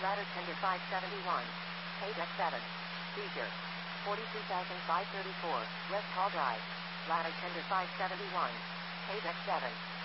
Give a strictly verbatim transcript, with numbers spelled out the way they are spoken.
Ladder tender five seventy-one. Page X seven. Seizure. forty-two thousand five hundred thirty-four. West Hall Drive. Ladder tender five seventy-one. Page X seven.